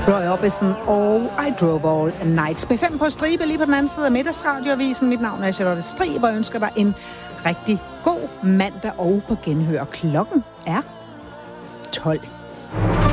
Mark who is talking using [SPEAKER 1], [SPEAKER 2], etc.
[SPEAKER 1] Roy Orbison og I Drove All Night. B5 på stribe lige på den anden side af Middagsradioavisen. Mit navn er Charlotte Strib, og jeg ønsker dig en rigtig god mandag og på genhør. Klokken er 12.